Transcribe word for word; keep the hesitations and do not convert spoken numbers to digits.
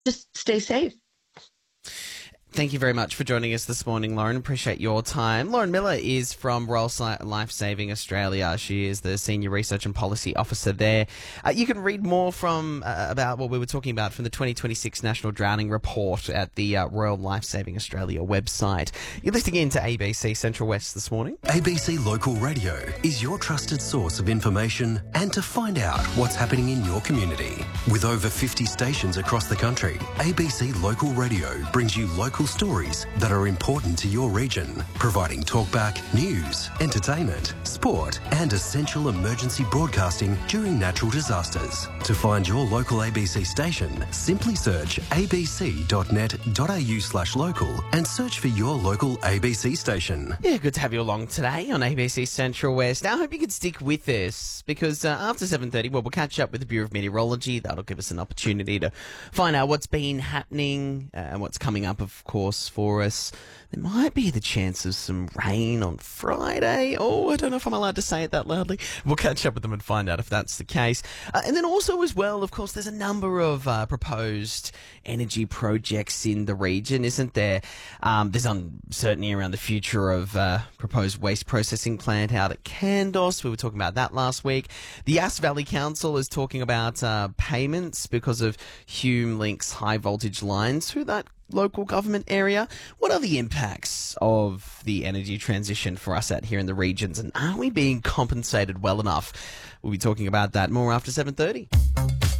just stay safe. Thank you very much for joining us this morning, Lauren. Appreciate your time. Lauren Miller is from Royal Life Saving Australia. She is the Senior Research and Policy Officer there. Uh, you can read more from uh, about what we were talking about from the twenty twenty-six National Drowning Report at the uh, Royal Life Saving Australia website. You're listening in to A B C Central West this morning. A B C Local Radio is your trusted source of information and to find out what's happening in your community. With over fifty stations across the country, A B C Local Radio brings you local stories that are important to your region, providing talkback, news, entertainment, sport and essential emergency broadcasting during natural disasters. To find your local A B C station, simply search abc.net.au slash local and search for your local A B C station. Yeah, good to have you along today on A B C Central West. Now, I hope you can stick with us because uh, after seven thirty, well, we'll catch up with the Bureau of Meteorology. That'll give us an opportunity to find out what's been happening uh, and what's coming up, of course, for us. There might be the chance of some rain on Friday. Oh, I don't know if I'm allowed to say it that loudly. We'll catch up with them and find out if that's the case. Uh, and then also as well, of course, there's a number of uh, proposed energy projects in the region, isn't there? Um, there's uncertainty around the future of uh, proposed waste processing plant out at Kandos. We were talking about that last week. The Yass Valley Council is talking about uh, payments because of Hume Link's high voltage lines through that local government area. What are the impacts of the energy transition for us out here in the regions, and are we being compensated well enough? We'll be talking about that more after seven thirty.